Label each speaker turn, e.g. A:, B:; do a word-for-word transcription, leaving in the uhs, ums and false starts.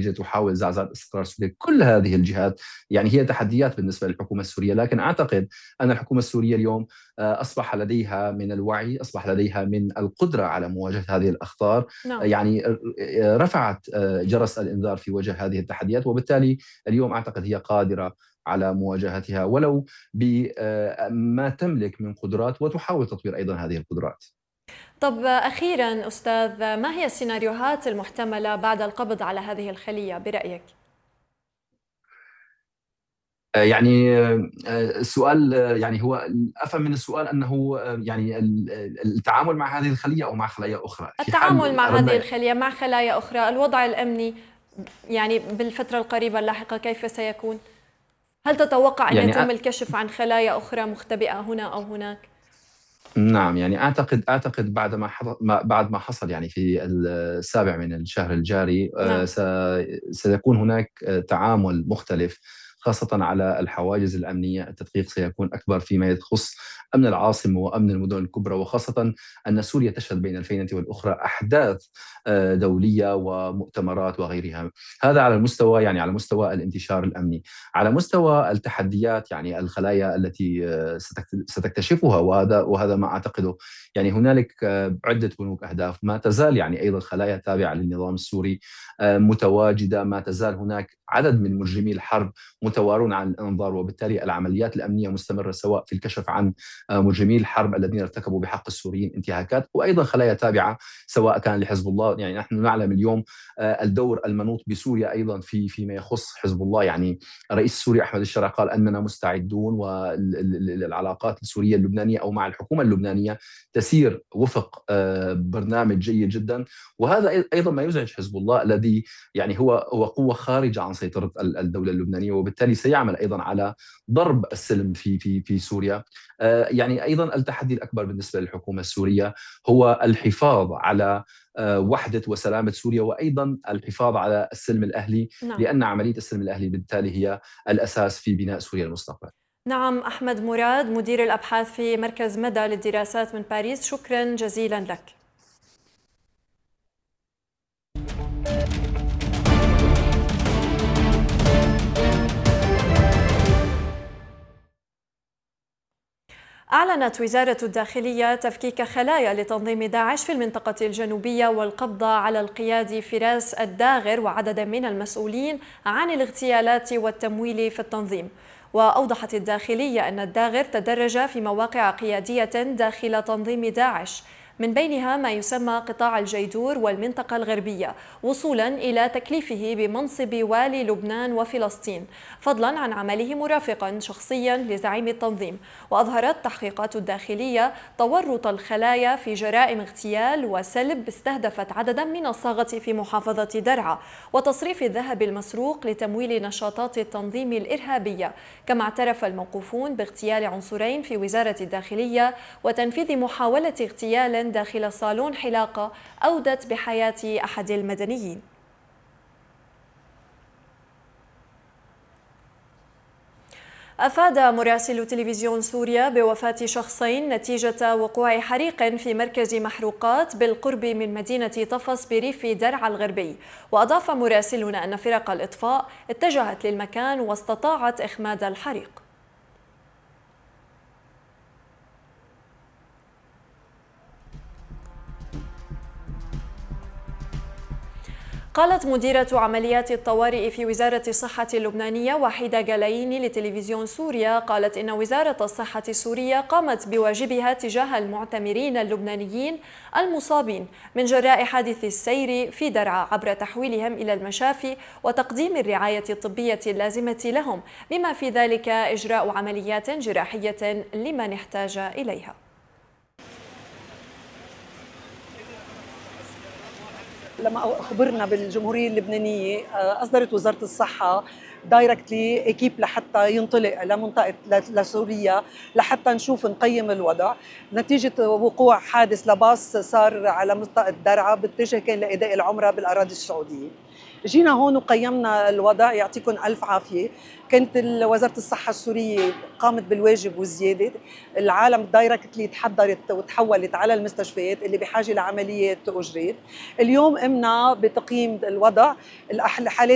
A: خارجية تحاول زعزعة استقرار سوريا. كل هذه الجهات يعني هي تحديات بالنسبة للحكومة السورية، لكن أعتقد أن الحكومة السورية اليوم أصبح لديها من الوعي، أصبح لديها من القدرة على مواجهة هذه الأخطار.
B: نعم.
A: يعني رفعت جرس الإنذار في وجه هذه التحديات، وبالتالي اليوم أعتقد هي قادرة على مواجهتها ولو بما تملك من قدرات، وتحاول تطوير أيضا هذه القدرات.
B: طب أخيرا أستاذ، ما هي السيناريوهات المحتملة بعد القبض على هذه الخلية برأيك؟
A: يعني السؤال يعني هو أفهم من السؤال أنه يعني التعامل مع هذه الخلية أو مع خلايا أخرى. في
B: التعامل
A: حال
B: مع هذه
A: أردنا
B: الخلية مع خلايا أخرى، الوضع الأمني يعني بالفترة القريبة اللاحقة كيف سيكون؟ هل تتوقع أن يتم
A: يعني
B: الكشف عن خلايا أخرى مختبئة هنا أو هناك؟
A: نعم، يعني اعتقد اعتقد بعد ما حصل بعد ما حصل يعني في السابع من الشهر الجاري
B: نعم.
A: سيكون هناك تعامل مختلف، خاصة على الحواجز الأمنية. التدقيق سيكون أكبر فيما يخص أمن العاصمة وأمن المدن الكبرى، وخاصة أن سوريا تشهد بين الفينة والأخرى أحداث دولية ومؤتمرات وغيرها. هذا على المستوى يعني على مستوى الانتشار الأمني. على مستوى التحديات يعني الخلايا التي ستكتشفها، وهذا وهذا ما أعتقده. يعني هنالك عدة بنوك أهداف، ما تزال يعني أيضا خلايا تابعة للنظام السوري متواجدة، ما تزال هناك عدد من مجرمي الحرب متوارون عن الانظار، وبالتالي العمليات الامنيه مستمره سواء في الكشف عن مجرمي الحرب الذين ارتكبوا بحق السوريين انتهاكات، وايضا خلايا تابعه سواء كان لحزب الله. يعني نحن نعلم اليوم الدور المنوط بسوريا ايضا في فيما يخص حزب الله. يعني الرئيس السوري احمد الشرع قال اننا مستعدون، والعلاقات السوريه اللبنانيه او مع الحكومه اللبنانيه تسير وفق برنامج جيد جدا. وهذا ايضا ما يزعج حزب الله الذي يعني هو هو قوه خارجه عن سيطره الدوله اللبنانيه، وبالتالي سيعمل ايضا على ضرب السلم في في في سوريا. يعني ايضا التحدي الاكبر بالنسبه للحكومه السوريه هو الحفاظ على وحده وسلامه سوريا، وايضا الحفاظ على السلم الاهلي،
B: نعم.
A: لان عمليه السلم الاهلي بالتالي هي الاساس في بناء سوريا المستقبل.
B: نعم. أحمد مراد، مدير الأبحاث في مركز مدى للدراسات من باريس، شكرا جزيلا لك. أعلنت وزارة الداخلية تفكيك خلايا لتنظيم داعش في المنطقة الجنوبية والقبض على القيادي فراس الداغر وعدد من المسؤولين عن الاغتيالات والتمويل في التنظيم. وأوضحت الداخلية أن الداغر تدرج في مواقع قيادية داخل تنظيم داعش، من بينها ما يسمى قطاع الجيدور والمنطقة الغربية، وصولا إلى تكليفه بمنصب والي لبنان وفلسطين، فضلا عن عمله مرافقا شخصيا لزعيم التنظيم. وأظهرت تحقيقات الداخلية تورط الخلايا في جرائم اغتيال وسلب استهدفت عددا من الصاغة في محافظة درعا، وتصريف الذهب المسروق لتمويل نشاطات التنظيم الإرهابية. كما اعترف الموقوفون باغتيال عنصرين في وزارة الداخلية وتنفيذ محاولة اغتيال داخل صالون حلاقة أودت بحياة أحد المدنيين. أفاد مراسل تلفزيون سوريا بوفاة شخصين نتيجة وقوع حريق في مركز محروقات بالقرب من مدينة طفس بريف درعا الغربي. وأضاف مراسلنا أن فرق الإطفاء اتجهت للمكان واستطاعت إخماد الحريق. قالت مديرة عمليات الطوارئ في وزارة الصحة اللبنانية وحيدة جلايني لتلفزيون سوريا، قالت إن وزارة الصحة السورية قامت بواجبها تجاه المعتمرين اللبنانيين المصابين من جراء حادث السير في درعا عبر تحويلهم إلى المشافي وتقديم الرعاية الطبية اللازمة لهم، بما في ذلك إجراء عمليات جراحية لمن احتاج إليها.
C: لما أخبرنا بالجمهورية اللبنانية أصدرت وزارة الصحة دايركتلي اكيب لحتى ينطلق لمنطقة لسوريا لحتى نشوف نقيم الوضع نتيجة وقوع حادث لباص صار على منطقة درعا باتجاه كان لأداء العمرة بالأراضي السعودية. جينا هون وقيمنا الوضع، يعطيكم ألف عافية. كانت وزارة الصحة السورية قامت بالواجب وزيادة، العالم دايركتلي تحضرت وتحولت على المستشفيات اللي بحاجة لعمليات أجريت. اليوم قمنا بتقييم الوضع، الحالات